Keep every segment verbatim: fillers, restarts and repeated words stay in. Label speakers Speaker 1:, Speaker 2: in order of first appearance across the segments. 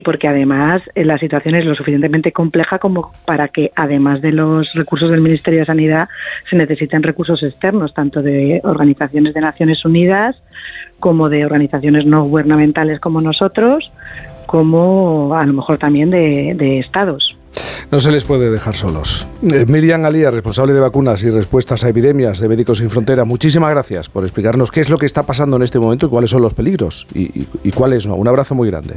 Speaker 1: porque además eh, la situación es lo suficientemente compleja como para que, además de los recursos del Ministerio de Sanidad, se necesiten recursos externos, tanto de organizaciones de Naciones Unidas como de organizaciones no gubernamentales como nosotros, como a lo mejor también de, de estados.
Speaker 2: No se les puede dejar solos. Eh, Miriam Alía, responsable de vacunas y respuestas a epidemias de Médicos Sin Fronteras, muchísimas gracias por explicarnos qué es lo que está pasando en este momento y cuáles son los peligros y, y, y cuáles no. Un abrazo muy grande.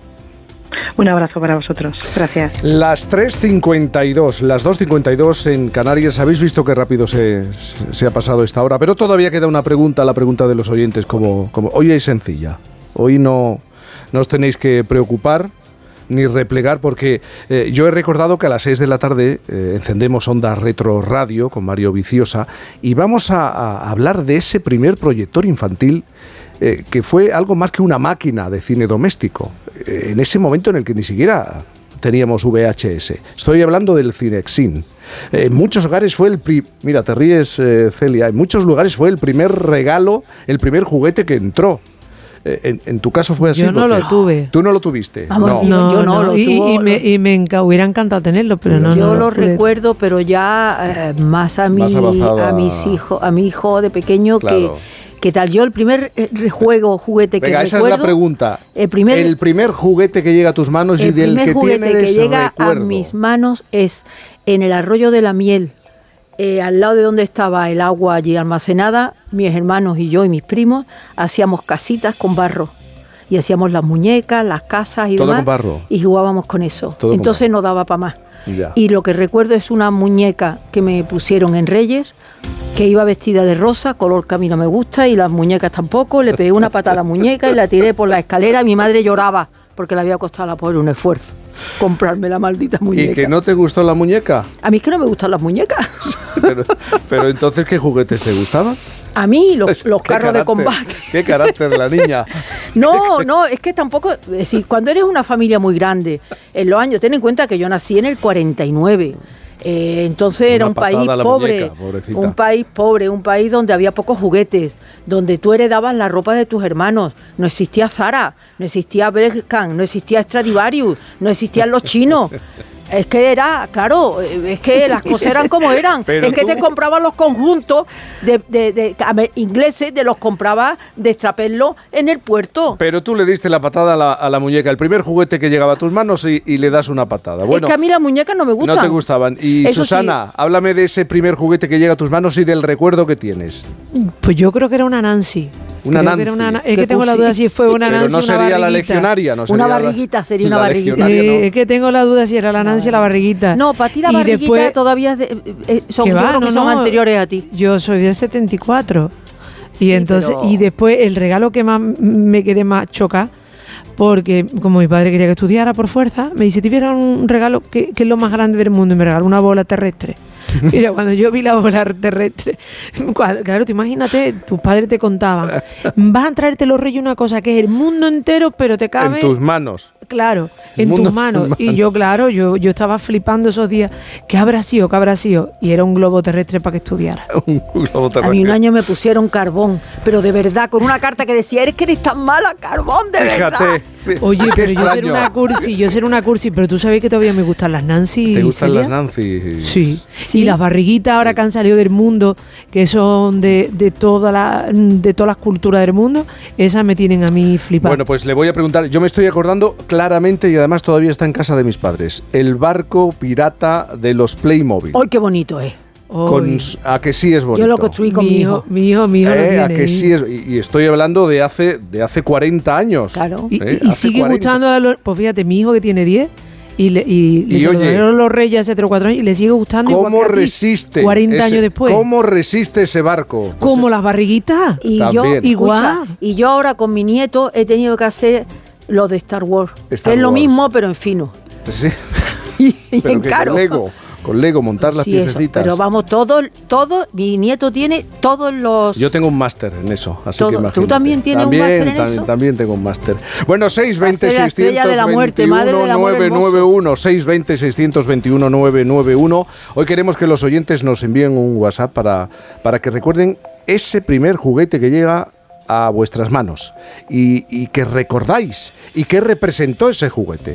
Speaker 1: Un abrazo para vosotros. Gracias.
Speaker 2: Las tres cincuenta y dos, las dos cincuenta y dos en Canarias. Habéis visto qué rápido se, se ha pasado esta hora, pero todavía queda una pregunta, la pregunta de los oyentes, como, como hoy es sencilla. Hoy no, no os tenéis que preocupar ni replegar, porque eh, yo he recordado que a las seis de la tarde eh, encendemos Onda Retro Radio con Mario Viciosa y vamos a, a hablar de ese primer proyector infantil eh, que fue algo más que una máquina de cine doméstico, eh, en ese momento en el que ni siquiera teníamos V H S. Estoy hablando del Cinexin. Eh, en muchos hogares fue el... Pri- Mira, te ríes, eh, Celia. En muchos lugares fue el primer regalo, el primer juguete que entró. En, en tu caso fue así.
Speaker 3: Yo no lo tuve.
Speaker 2: ¿Tú no lo tuviste?
Speaker 4: Vamos,
Speaker 2: No.
Speaker 3: No,
Speaker 4: yo no,
Speaker 3: no,
Speaker 4: lo
Speaker 3: y,
Speaker 4: tuvo,
Speaker 3: y me, y me enca- hubiera encantado tenerlo, pero no.
Speaker 4: yo
Speaker 3: no,
Speaker 4: lo
Speaker 3: pude.
Speaker 4: recuerdo, pero ya eh, más a mi,
Speaker 2: Más avanzada.
Speaker 4: a mis hijos, a mi hijo de pequeño
Speaker 2: Claro.
Speaker 4: que, que tal. Yo el primer eh, juego, juguete que
Speaker 2: Venga, esa
Speaker 4: recuerdo,
Speaker 2: es la pregunta.
Speaker 4: El primer,
Speaker 2: el primer juguete que llega a tus manos y
Speaker 4: el
Speaker 2: del
Speaker 4: primer
Speaker 2: que
Speaker 4: juguete
Speaker 2: tienes
Speaker 4: que llega
Speaker 2: recuerdo.
Speaker 4: a mis manos es en el arroyo de la Miel. Eh, al lado de donde estaba el agua allí almacenada, mis hermanos y yo y mis primos hacíamos casitas con barro. Y hacíamos las muñecas, las casas y
Speaker 2: Todo
Speaker 4: demás.
Speaker 2: con barro.
Speaker 4: Y jugábamos con eso.
Speaker 2: Todo con
Speaker 4: Entonces no daba para más.
Speaker 2: Ya.
Speaker 4: Y lo que recuerdo es una muñeca que me pusieron en Reyes, que iba vestida de rosa, color que a mí no me gusta, y las muñecas tampoco. Le pegué una patada a la muñeca y la tiré por la escalera. Mi madre lloraba porque le había costado a la pobre un esfuerzo comprarme la maldita muñeca.
Speaker 2: ¿Y que no te gustó la muñeca?
Speaker 4: A mí es que no me gustan las muñecas.
Speaker 2: pero, pero entonces, ¿qué juguetes te gustaban?
Speaker 4: A mí los, los
Speaker 2: ¿Qué
Speaker 4: carros de
Speaker 2: carácter?
Speaker 4: combate.
Speaker 2: ¿Qué carácter la niña?
Speaker 4: No, no, es que tampoco, es decir, cuando eres una familia muy grande, en los años, ten en cuenta que yo nací en el cuarenta y nueve, eh, entonces
Speaker 2: Una
Speaker 4: era un
Speaker 2: patada
Speaker 4: país
Speaker 2: a la
Speaker 4: pobre,
Speaker 2: muñeca, pobrecita.
Speaker 4: un país pobre, un país donde había pocos juguetes, donde tú heredabas la ropa de tus hermanos, no existía Zara, no existía Bershka, no existía Stradivarius, no existían los chinos. Es que era, claro, es que las cosas eran como eran.
Speaker 2: Pero
Speaker 4: es que
Speaker 2: tú...
Speaker 4: te compraban los conjuntos de, de, de, de ingleses, de los compraba de extraperlo en el puerto.
Speaker 2: Pero tú le diste la patada a la, a la muñeca, el primer juguete que llegaba a tus manos y, y le das una patada. Bueno,
Speaker 4: es que a mí las muñecas no me gustan.
Speaker 2: No te gustaban. Y
Speaker 4: Eso
Speaker 2: Susana,
Speaker 4: sí.
Speaker 2: háblame de ese primer juguete que llega a tus manos y del recuerdo que tienes.
Speaker 3: Pues yo creo que era una Nancy.
Speaker 2: Una
Speaker 3: Creo
Speaker 2: Nancy.
Speaker 3: que era una, es
Speaker 4: ¿Qué
Speaker 3: que tengo la
Speaker 4: pusi?
Speaker 3: duda si fue una
Speaker 2: Pero
Speaker 3: Nancy
Speaker 2: no
Speaker 3: o una
Speaker 2: sería la
Speaker 3: barriguita.
Speaker 2: legionaria, no sería
Speaker 4: Una
Speaker 2: la-
Speaker 4: barriguita, sería una
Speaker 2: la
Speaker 4: barriguita.
Speaker 2: legionaria,
Speaker 3: Eh,
Speaker 2: ¿no?
Speaker 3: Es que tengo la duda si era la Nancy o la barriguita.
Speaker 4: No, para ti la
Speaker 3: Y
Speaker 4: barriguita
Speaker 3: después-
Speaker 4: todavía es de- eh, son,
Speaker 3: Que
Speaker 4: yo
Speaker 3: va,
Speaker 4: creo que
Speaker 3: no,
Speaker 4: son
Speaker 3: no.
Speaker 4: anteriores a ti.
Speaker 3: Yo soy del setenta y cuatro. Y
Speaker 4: Sí,
Speaker 3: entonces,
Speaker 4: pero-
Speaker 3: y después el regalo que más me quedé más choca, porque como mi padre quería que estudiara por fuerza, me dice, te hubiera un regalo que, que es lo más grande del mundo, y me regaló una bola terrestre. Mira, cuando yo vi la bola terrestre, cuando- claro, tú imagínate, tus padres te contaban, vas a traerte los reyes una cosa que es el mundo entero, pero te cabe...
Speaker 2: En tus manos.
Speaker 3: Claro,
Speaker 2: El
Speaker 3: en
Speaker 2: mundo
Speaker 3: tus
Speaker 2: en
Speaker 3: manos.
Speaker 2: tus
Speaker 3: Y
Speaker 2: manos.
Speaker 3: yo, claro, yo, yo estaba flipando esos días. ¿Qué habrá sido? ¿Qué habrá sido? Y era un globo terrestre para que estudiara.
Speaker 2: Un globo
Speaker 4: A mí
Speaker 2: terrestre.
Speaker 4: un año me pusieron carbón, pero de verdad, con una carta que decía, eres que eres tan mala, carbón, de verdad.
Speaker 2: Fíjate.
Speaker 3: Oye,
Speaker 2: Qué
Speaker 3: pero yo ser
Speaker 2: extraño.
Speaker 3: una cursi, yo ser una cursi, pero tú sabes que todavía me gustan las Nancy.
Speaker 2: ¿Te gustan
Speaker 3: Celia.
Speaker 2: las Nancy?
Speaker 3: Sí.
Speaker 4: Sí.
Speaker 3: Y las barriguitas ahora que han salido del mundo, que son de, de toda la, de todas las culturas del mundo, esas me tienen a mí flipar.
Speaker 2: Bueno, pues le voy a preguntar. Yo me estoy acordando claramente y además todavía está en casa de mis padres. El barco pirata de los Playmobil.
Speaker 4: ¡Ay, qué bonito es!
Speaker 2: Con,
Speaker 3: Uy.
Speaker 2: a que sí es bonito.
Speaker 4: Yo lo construí con
Speaker 3: mi hijo, mi hijo, mi hijo lo
Speaker 2: Eh,
Speaker 3: tiene.
Speaker 2: a que sí es, y, y estoy hablando de hace de hace cuarenta años.
Speaker 4: Claro.
Speaker 3: Y,
Speaker 2: Eh,
Speaker 3: y
Speaker 2: hace
Speaker 3: sigue
Speaker 2: cuarenta.
Speaker 3: gustando a los... Pues fíjate, mi hijo que tiene diez y le, y,
Speaker 2: Y
Speaker 3: le
Speaker 2: oye,
Speaker 3: saludaron los reyes hace tres o cuatro años y le sigue gustando igual
Speaker 2: ¿Cómo
Speaker 3: que a ti,
Speaker 2: resiste?
Speaker 3: cuarenta
Speaker 2: ese-
Speaker 3: años después.
Speaker 2: ¿Cómo resiste ese barco? Pues
Speaker 3: Como
Speaker 2: es-
Speaker 3: las barriguitas.
Speaker 4: Y
Speaker 2: También.
Speaker 4: yo,
Speaker 3: Igual.
Speaker 4: escucha, y yo ahora con mi nieto he tenido que hacer lo de Star Wars.
Speaker 2: Star
Speaker 4: que es lo
Speaker 2: Wars.
Speaker 4: mismo, pero en fino.
Speaker 2: Sí,
Speaker 4: Y, y
Speaker 2: pero
Speaker 4: en
Speaker 2: que
Speaker 4: caro.
Speaker 2: con Lego, con Lego montar las
Speaker 4: Sí, eso,
Speaker 2: piececitas.
Speaker 4: pero vamos, todo, todo, mi nieto tiene todos los...
Speaker 2: Yo tengo un máster en eso, así
Speaker 4: Todo.
Speaker 2: que
Speaker 4: ¿Tú
Speaker 2: imagínate.
Speaker 4: también tienes un
Speaker 2: También,
Speaker 4: máster en
Speaker 2: también,
Speaker 4: eso?
Speaker 2: También tengo un máster. Bueno, seis veinte
Speaker 4: Hacer la estrella de la muerte, madre del amor
Speaker 2: nueve nueve uno, seis veinte, seiscientos veintiuno, nueve nueve uno. Hoy queremos que los oyentes nos envíen un WhatsApp para, para que recuerden ese primer juguete que llega a vuestras manos y, y que recordáis y qué representó ese juguete.